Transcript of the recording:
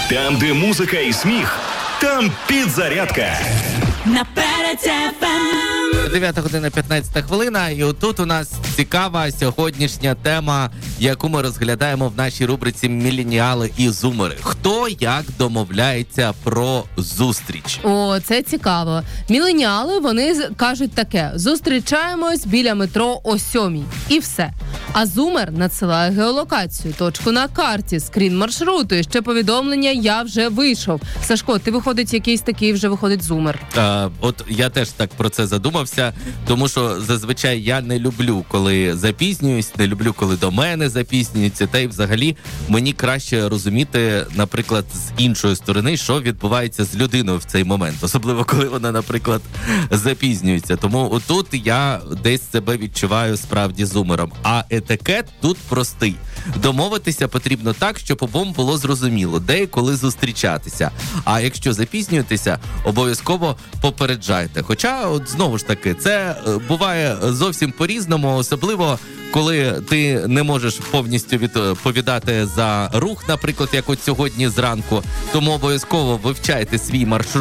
Там, де музика і сміх, там підзарядка. Наперед ФМ. 9 година 15 хвилина, і отут у нас цікава сьогоднішня тема, яку ми розглядаємо в нашій рубриці «Міленіали і зумери». Хто як домовляється про зустріч? О, це цікаво. Міленіали, вони кажуть таке: зустрічаємось біля метро о 7:00. І все. А зумер надсилає геолокацію, точку на карті, скрін маршруту, і ще повідомлення «Я вже вийшов». Сашко, ти виходить якийсь такий, вже виходить зумер. От я теж так про це задумався, тому що зазвичай я не люблю, коли запізнююсь, не люблю, коли до мене запізнюються, та й взагалі мені краще розуміти, наприклад, з іншої сторони, що відбувається з людиною в цей момент, особливо коли вона, наприклад, запізнюється. Тому отут я десь себе відчуваю справді зумером. А етикет тут простий. Домовитися потрібно так, щоб обом було зрозуміло, де і коли зустрічатися. А якщо запізнюєтеся, обов'язково попереджайте. Хоча, от знову ж таки, це буває зовсім по-різному, особливо коли ти не можеш повністю відповідати за рух, наприклад, як от сьогодні зранку. Тому обов'язково вивчайте свій маршрут.